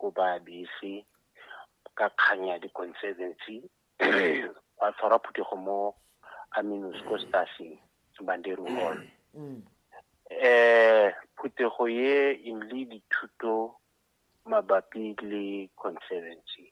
go ba bese ka kganya di-conservancy wa tshwara phuthego mo Aminus Costas Banderu Hall. Phuthego ye in le dithuto mabapi le conservancy.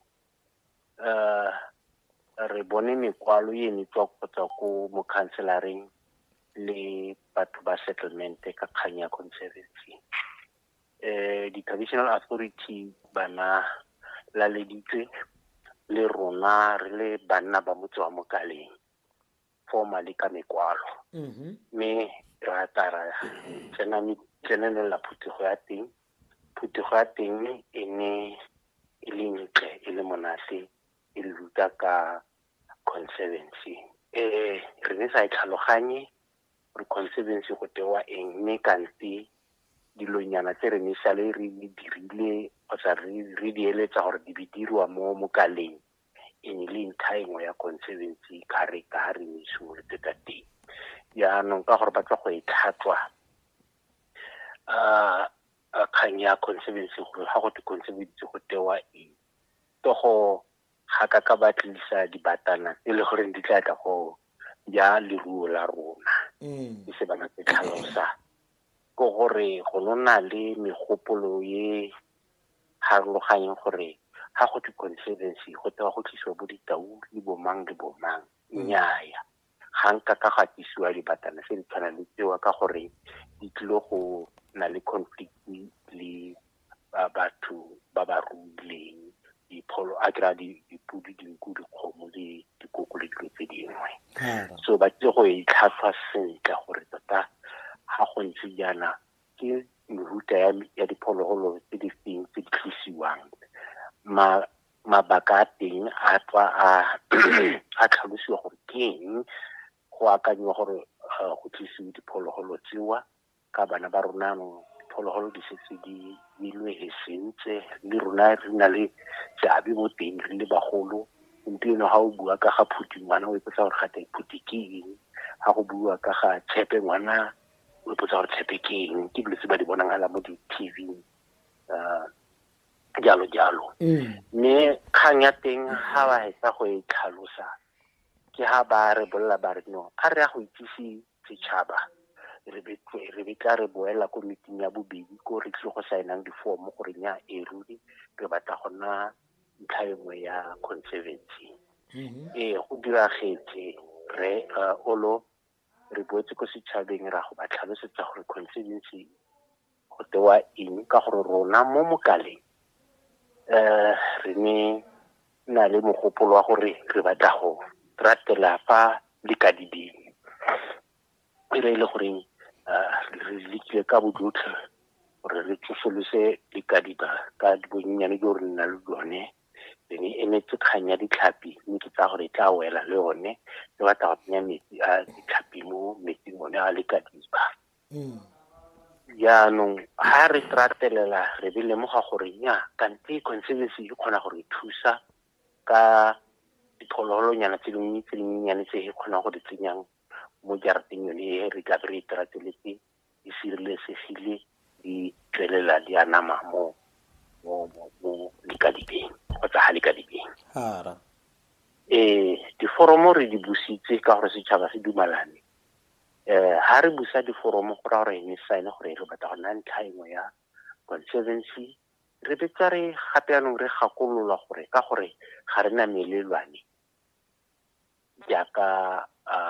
Re bone mekwalo ye ne tswa kgotsa ko mokhanselareng le batho ba settlement ka kganya conservancy. Di-traditional authority bana laleditswe le rona re le banna ba motse wa Mokaleng formally ka mekwalo. Me ra tara tsenanela phuthego ya teng. Phuthego ya teng e ne e le ntle, e le monate, e le ruta ka conservancy. Re ne sa itlhaloganye re conservancy go tewa eng, mme kante dilonyana tse re ne sale re dirile kgotsa re di eletsa gore di bidirwa mo Mokaleng e ne le ntlha engwe ya conservancy ka re ne simolotse ka teng. Yaanong ka gore ba tla go itlhatswa kgang ya conservancy gore ga go te conservancy go tewa eng togo ga ka ba tlisa dibatana e le gore di tla go ya leruo la rona e se bana tse tlhalosa go gore go nona le megopolo ye harologanyeng gore ga go te conservancy go tewa go tlisiwa bo ditau le bomang le bomang. Nnyaya ga nka ka ga tlisiwa dibatana se di tshwana le tsewa ka gore di tlile go na le conflict le batho ba ba ruileng dipholo a kry-a dipudi, dinku, dikgomo le dikoko le dilo tse dingwe. So ba tse go itlhatlhwa sentle gore tota ga go ntse jaana ke mehuta ya diphologolo tse di feng tse di tlisiwang. Mabaka a teng a tswa a tlhalosiwa gore ke eng go akanywa gore go tlisiwe diphologolo tsewa ka bana ba rona. Diphologolo di setse di ilwe sentse le rona re na le seabe mo teng re le bagolo. Gompieno ga o bua ka ga Phuti ngwana o ipotsa gore gate Phuti ke eng, ga go bua ka ga Tshepe ngwana o ipotsa gore Tshepe ke eng. Ke dilo tse ba di bonang ala mo di-TV jalo. Mme kgang ya teng ga ba hetsa go e tlhalosa ke ha ba re bolla ba re no a re ya go itsise setšhaba re betla re boela ko meeting ya bobedi ko re tlile go saenang difomo gore nya ruri re batla go nna ntlha engwe ya conservancy. Go diragetse re re boetse ko setšhabeng ra go ba tlhalosetsa gore conservancy go tewa eng ka gore rona mo Mokaleng re ne na le mogopolo wa gore re batla go ratela fa le ka dibeng e re ile goreng re lekile ka bojotlhe gore re tsosolose le ka diba ka bonnyane jo re nna le bone ene emetse kgang ya ditlhapi mme ke tsa gore e tla wela le yone le batla go tsenya metsi a ditlhapi mo metsing one a le ka diba. Yaanong ga re tratelela re be lemoga gore nya kante conservancy e kgona gore thusa ka diphologolonyana tse dinnyane tse e kgona go di tsenyang mo jarateng yone e re ka re trateletse di sireletsegile di tswelela di anama mo lekadibeng kgotsa ga lekadibeng. Diforomo re di busitse ka gore setšhaba se dumalane. Ha re busa diforomo go ra gore ne saene gore re batla go nna ntlha engwe ya conservancy re betsa re gape yanong re gakolola gore ka gore ga re na melelwane jaaka